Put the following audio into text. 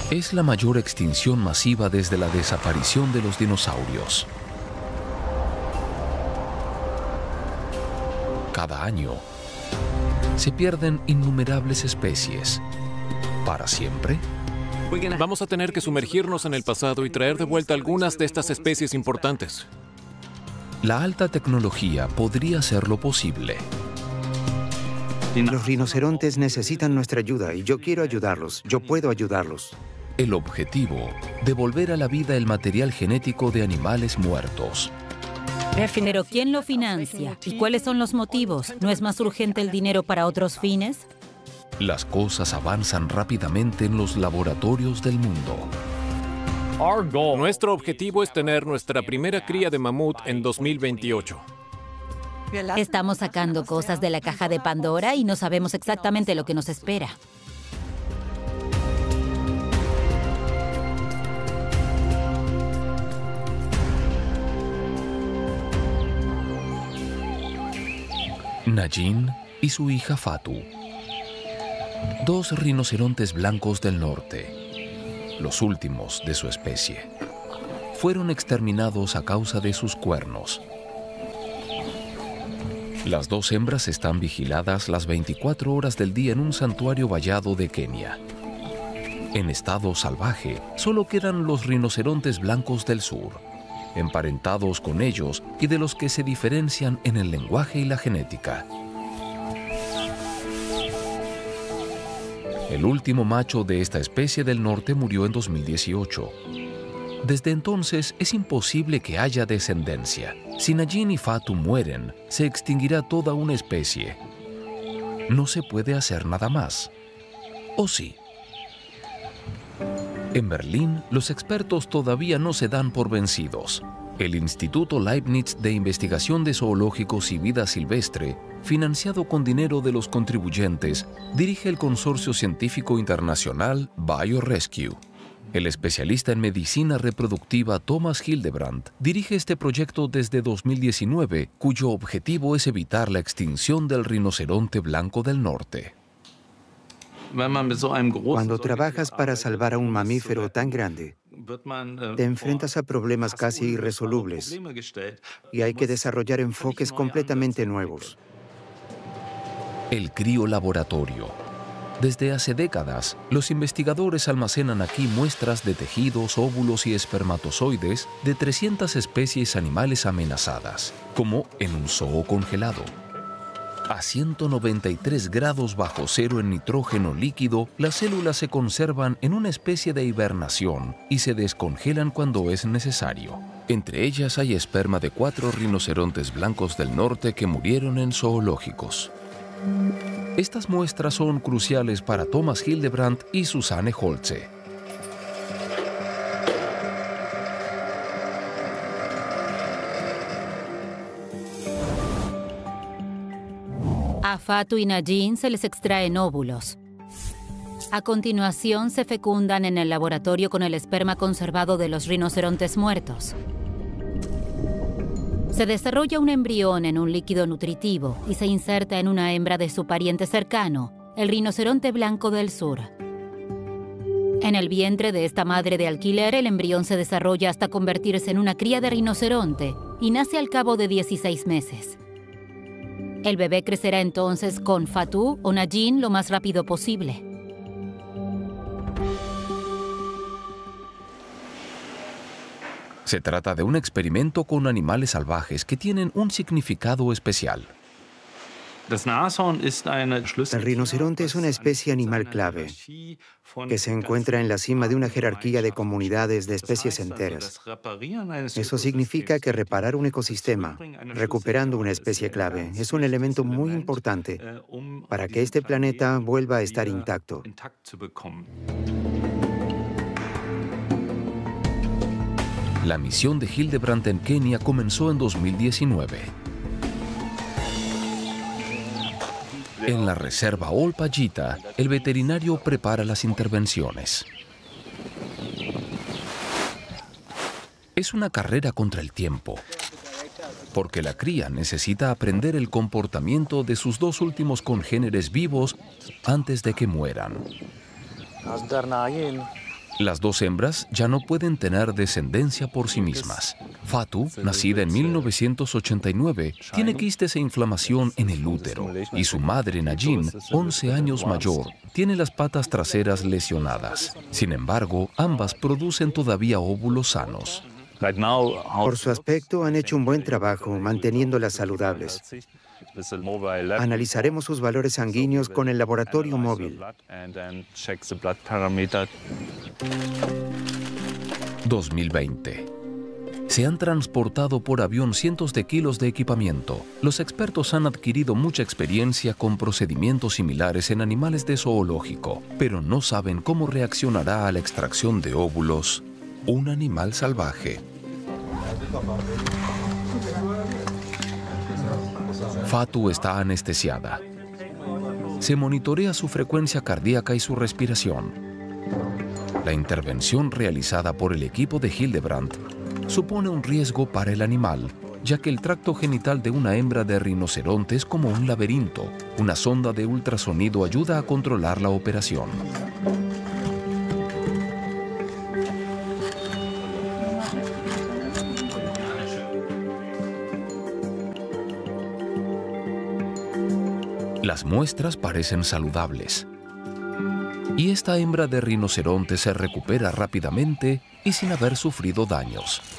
Es la mayor extinción masiva desde la desaparición de los dinosaurios. Cada año se pierden innumerables especies. ¿Para siempre? Vamos a tener que sumergirnos en el pasado y traer de vuelta algunas de estas especies importantes. La alta tecnología podría hacerlo posible. Los rinocerontes necesitan nuestra ayuda y yo quiero ayudarlos. Yo puedo ayudarlos. El objetivo, devolver a la vida el material genético de animales muertos. Pero ¿quién lo financia? ¿Y cuáles son los motivos? ¿No es más urgente el dinero para otros fines? Las cosas avanzan rápidamente en los laboratorios del mundo. Nuestro objetivo es tener nuestra primera cría de mamut en 2028. Estamos sacando cosas de la caja de Pandora y no sabemos exactamente lo que nos espera. Najin y su hija Fatu. Dos rinocerontes blancos del norte, los últimos de su especie, fueron exterminados a causa de sus cuernos. Las dos hembras están vigiladas las 24 horas del día en un santuario vallado de Kenia. En estado salvaje, solo quedan los rinocerontes blancos del sur, emparentados con ellos y de los que se diferencian en el lenguaje y la genética. El último macho de esta especie del norte murió en 2018. Desde entonces es imposible que haya descendencia. Si Najin y Fatu mueren, se extinguirá toda una especie. No se puede hacer nada más. ¿O sí? En Berlín, los expertos todavía no se dan por vencidos. El Instituto Leibniz de Investigación de Zoológicos y Vida Silvestre, financiado con dinero de los contribuyentes, dirige el consorcio científico internacional BioRescue. El especialista en medicina reproductiva Thomas Hildebrandt dirige este proyecto desde 2019, cuyo objetivo es evitar la extinción del rinoceronte blanco del norte. Cuando trabajas para salvar a un mamífero tan grande, te enfrentas a problemas casi irresolubles y hay que desarrollar enfoques completamente nuevos. El criolaboratorio. Desde hace décadas, los investigadores almacenan aquí muestras de tejidos, óvulos y espermatozoides de 300 especies animales amenazadas, como en un zoo congelado. A 193 grados bajo cero en nitrógeno líquido, las células se conservan en una especie de hibernación y se descongelan cuando es necesario. Entre ellas hay esperma de 4 rinocerontes blancos del norte que murieron en zoológicos. Estas muestras son cruciales para Thomas Hildebrandt y Susanne Holze. A Fatu y Najin se les extraen óvulos. A continuación se fecundan en el laboratorio con el esperma conservado de los rinocerontes muertos. Se desarrolla un embrión en un líquido nutritivo y se inserta en una hembra de su pariente cercano, el rinoceronte blanco del sur. En el vientre de esta madre de alquiler, el embrión se desarrolla hasta convertirse en una cría de rinoceronte y nace al cabo de 16 meses. El bebé crecerá entonces con Fatu o Najin lo más rápido posible. Se trata de un experimento con animales salvajes que tienen un significado especial. El rinoceronte es una especie animal clave que se encuentra en la cima de una jerarquía de comunidades de especies enteras. Eso significa que reparar un ecosistema, recuperando una especie clave, es un elemento muy importante para que este planeta vuelva a estar intacto. La misión de Hildebrandt en Kenia comenzó en 2019. En la reserva Olpajita, el veterinario prepara las intervenciones. Es una carrera contra el tiempo, porque la cría necesita aprender el comportamiento de sus dos últimos congéneres vivos antes de que mueran. Las dos hembras ya no pueden tener descendencia por sí mismas. Fatu, nacida en 1989, tiene quistes e inflamación en el útero, y su madre, Najin, 11 años mayor, tiene las patas traseras lesionadas. Sin embargo, ambas producen todavía óvulos sanos. Por su aspecto, han hecho un buen trabajo manteniéndolas saludables. Analizaremos sus valores sanguíneos con el laboratorio móvil. 2020. Se han transportado por avión cientos de kilos de equipamiento. Los expertos han adquirido mucha experiencia con procedimientos similares en animales de zoológico, pero no saben cómo reaccionará a la extracción de óvulos un animal salvaje. Fatu está anestesiada. Se monitorea su frecuencia cardíaca y su respiración. La intervención realizada por el equipo de Hildebrandt supone un riesgo para el animal, ya que el tracto genital de una hembra de rinoceronte es como un laberinto. Una sonda de ultrasonido ayuda a controlar la operación. Las muestras parecen saludables. Y esta hembra de rinoceronte se recupera rápidamente y sin haber sufrido daños.